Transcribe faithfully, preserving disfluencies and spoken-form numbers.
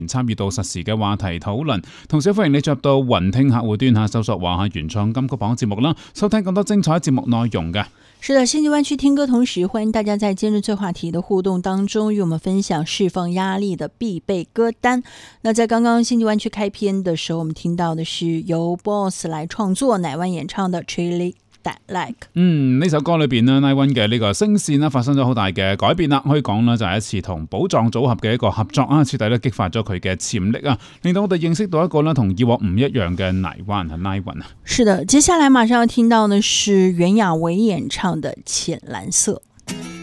參與到實時嘅話題討論，同時歡迎你進入到雲聽客戶端下搜索華夏原創金曲榜節目啦，收聽更多精彩節目內容嘅。 是的，星際灣區聽歌同時，歡迎大家在今日最話題的互動當中與我們分享釋放壓力的必備歌單。那在剛剛星際灣區開篇的時候，我們聽到的是由 Boss 來創作，乃溫演唱的 Chili That Like。 嗯，呢首歌裏邊呢，乃溫嘅呢個聲線呢發生咗好大嘅改變啦，可以講呢就係一次同寶藏組合嘅一個合作啊，徹底咧激發咗佢嘅潛力啊，令到我哋認識到一個呢同以往唔一樣嘅乃溫係乃溫啊。 是的，接下來馬上要聽到呢是袁婭維演唱的淺藍色。